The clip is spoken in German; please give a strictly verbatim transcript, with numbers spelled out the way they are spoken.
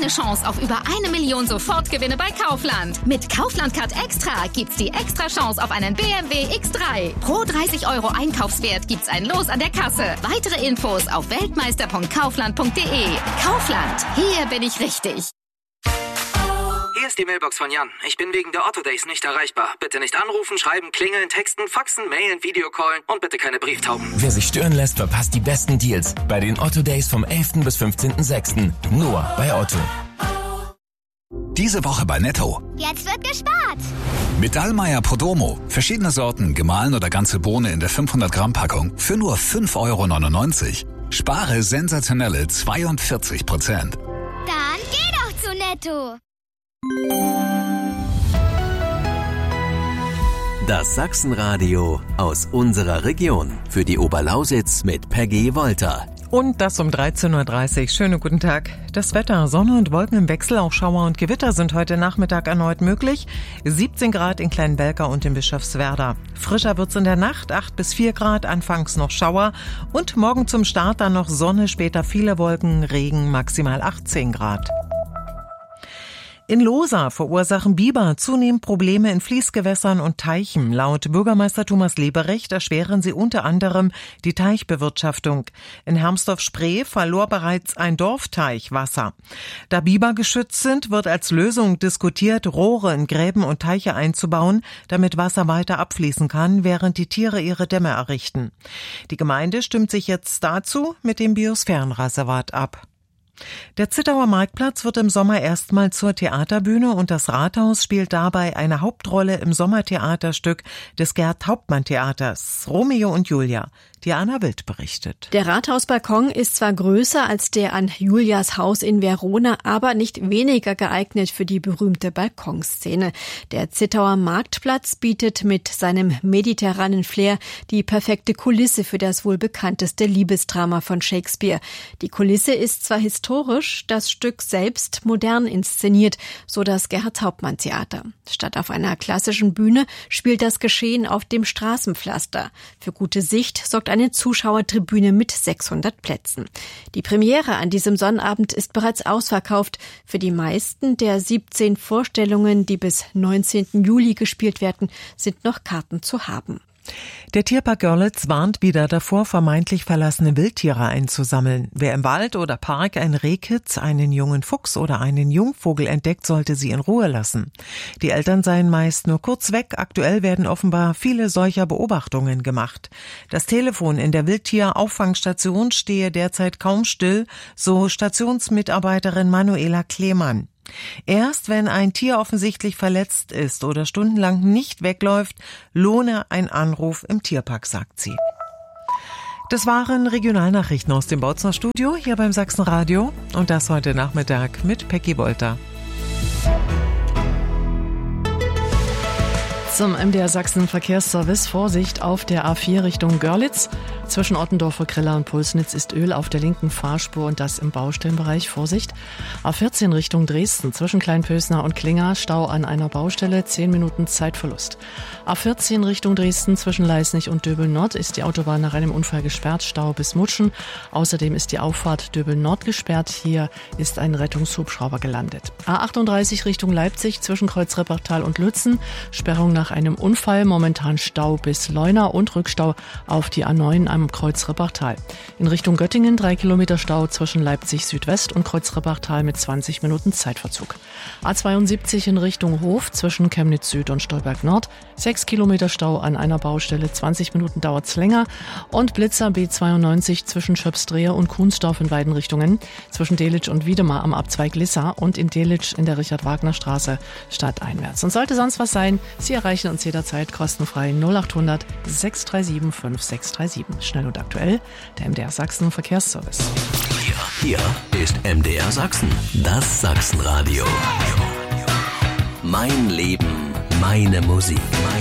eine Chance auf über eine Million Sofortgewinne bei Kaufland. Mit Kaufland-Card Extra gibt's die extra Chance auf einen B M W X drei. Pro dreißig Euro Einkaufswert gibt's ein Los an der Kasse. Weitere Infos auf weltmeister punkt kaufland punkt de. Kaufland, hier bin ich richtig. Hier ist die Mailbox von Jan. Ich bin wegen der Otto Days nicht erreichbar. Bitte nicht anrufen, schreiben, klingeln, texten, faxen, mailen, Videocallen und bitte keine Brieftauben. Wer sich stören lässt, verpasst die besten Deals bei den Otto Days vom elften bis fünfzehnten sechsten Nur bei Otto. Diese Woche bei Netto. Jetzt wird gespart. Mit Dallmayr Podromo. Verschiedene Sorten, gemahlen oder ganze Bohne in der fünfhundert Gramm Packung für nur fünf Euro neunundneunzig. Spare sensationelle zweiundvierzig Prozent. Dann geh doch zu Netto. Das Sachsenradio aus unserer Region. Für die Oberlausitz mit Peggy Wolter. Und das um dreizehn Uhr dreißig. Schönen guten Tag. Das Wetter, Sonne und Wolken im Wechsel, auch Schauer und Gewitter sind heute Nachmittag erneut möglich. siebzehn Grad in Kleinbelka und in Bischofswerda. Frischer wird's in der Nacht, acht bis vier Grad, anfangs noch Schauer. Und morgen zum Start dann noch Sonne, später viele Wolken, Regen, maximal achtzehn Grad. In Lohsa verursachen Biber zunehmend Probleme in Fließgewässern und Teichen. Laut Bürgermeister Thomas Leberecht erschweren sie unter anderem die Teichbewirtschaftung. In Hermsdorf-Spree verlor bereits ein Dorfteich Wasser. Da Biber geschützt sind, wird als Lösung diskutiert, Rohre in Gräben und Teiche einzubauen, damit Wasser weiter abfließen kann, während die Tiere ihre Dämme errichten. Die Gemeinde stimmt sich jetzt dazu mit dem Biosphärenreservat ab. Der Zittauer Marktplatz wird im Sommer erstmal zur Theaterbühne und das Rathaus spielt dabei eine Hauptrolle im Sommertheaterstück des Gerd-Hauptmann-Theaters Romeo und Julia. Diana Wild berichtet. Der Rathausbalkon ist zwar größer als der an Julias Haus in Verona, aber nicht weniger geeignet für die berühmte Balkonszene. Der Zittauer Marktplatz bietet mit seinem mediterranen Flair die perfekte Kulisse für das wohl bekannteste Liebesdrama von Shakespeare. Die Kulisse ist zwar historisch, das Stück selbst modern inszeniert, so das Gerhard-Hauptmann-Theater. Statt auf einer klassischen Bühne spielt das Geschehen auf dem Straßenpflaster. Für gute Sicht sorgt eine Zuschauertribüne mit sechshundert Plätzen. Die Premiere an diesem Sonnabend ist bereits ausverkauft. Für die meisten der siebzehn Vorstellungen, die bis neunzehnten Juli gespielt werden, sind noch Karten zu haben. Der Tierpark Görlitz warnt wieder davor, vermeintlich verlassene Wildtiere einzusammeln. Wer im Wald oder Park einen Rehkitz, einen jungen Fuchs oder einen Jungvogel entdeckt, sollte sie in Ruhe lassen. Die Eltern seien meist nur kurz weg. Aktuell werden offenbar viele solcher Beobachtungen gemacht. Das Telefon in der Wildtierauffangstation stehe derzeit kaum still, so Stationsmitarbeiterin Manuela Klemann. Erst wenn ein Tier offensichtlich verletzt ist oder stundenlang nicht wegläuft, lohne ein Anruf im Tierpark, sagt sie. Das waren Regionalnachrichten aus dem Bautzner Studio hier beim Sachsenradio und das heute Nachmittag mit Peggy Wolter. Zum M D R Sachsen Verkehrsservice. Vorsicht auf der A vier Richtung Görlitz. Zwischen Ottendorfer Griller und Pulsnitz ist Öl auf der linken Fahrspur und das im Baustellenbereich. Vorsicht. A vierzehn Richtung Dresden. Zwischen Kleinpösner und Klinger. Stau an einer Baustelle. zehn Minuten Zeitverlust. A vierzehn Richtung Dresden. Zwischen Leisnig und Döbel Nord ist die Autobahn nach einem Unfall gesperrt. Stau bis Mutschen. Außerdem ist die Auffahrt Döbel Nord gesperrt. Hier ist ein Rettungshubschrauber gelandet. A achtunddreißig Richtung Leipzig. Zwischen Kreuz Reppertal und Lützen. Sperrung nach einem Unfall, momentan Stau bis Leuna und Rückstau auf die A neun am Kreuz Reppertal. In Richtung Göttingen drei Kilometer Stau zwischen Leipzig Südwest und Kreuz Reppertal mit zwanzig Minuten Zeitverzug. A zweiundsiebzig in Richtung Hof zwischen Chemnitz Süd und Stolberg Nord, sechs Kilometer Stau an einer Baustelle, zwanzig Minuten dauert's länger und Blitzer B zweiundneunzig zwischen Schöpsdreher und Kuhnsdorf in beiden Richtungen, zwischen Delitzsch und Wiedemar am Abzweig Lissa und in Delitzsch in der Richard-Wagner-Straße stadteinwärts. Und sollte sonst was sein, Sie erreichen uns jederzeit kostenfrei null achthundert sechs drei sieben fünf sechs drei sieben. Schnell und aktuell, der M D R Sachsen Verkehrsservice. Hier, hier ist M D R Sachsen, das Sachsenradio. Mein Leben, meine Musik.